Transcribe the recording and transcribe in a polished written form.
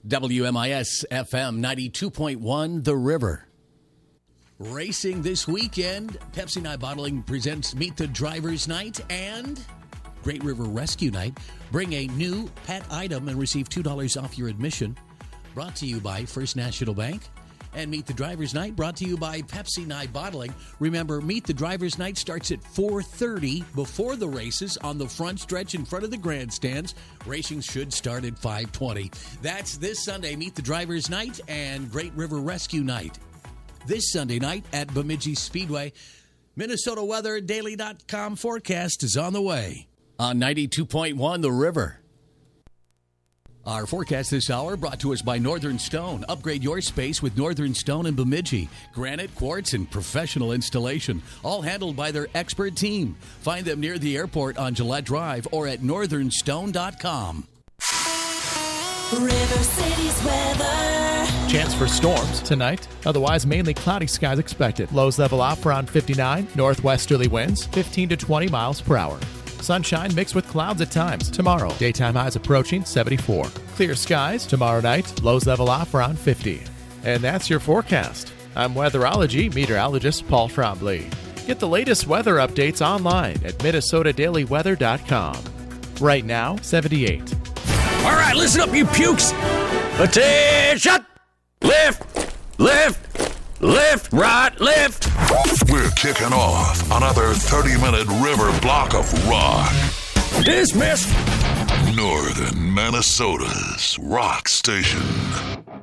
WMIS FM 92.1 The River. Racing this weekend, Pepsi Night Bottling presents Meet the Drivers Night and Great River Rescue Night. Bring a new pet item and receive $2 off your admission. Brought to you by First National Bank. And Meet the Drivers Night brought to you by Pepsi Night Bottling. Remember, Meet the Drivers Night starts at 4:30 before the races on the front stretch in front of the grandstands. Racing should start at 5:20. That's this Sunday, Meet the Drivers Night and Great River Rescue Night. This Sunday night at Bemidji Speedway. Minnesota Weather Daily.com forecast is on the way on 92.1 The River. Our forecast this hour brought to us by Northern Stone. Upgrade your space with Northern Stone and Bemidji. Granite, quartz, and professional installation. All handled by their expert team. Find them near the airport on Gillette Drive or at northernstone.com. River City's weather. Chance for storms tonight. Otherwise, mainly cloudy skies expected. Lows level off around 59. Northwesterly winds 15 to 20 miles per hour. Sunshine mixed with clouds at times. Tomorrow, daytime highs approaching 74. Clear skies tomorrow night. Lows level off around 50. And that's your forecast. I'm weatherology meteorologist Paul Trombley. Get the latest weather updates online at minnesotadailyweather.com. Right now, 78. All right, listen up, you pukes. Attention! Lift, right, lift. We're kicking off another 30-minute river block of rock. Dismissed. Northern Minnesota's rock station.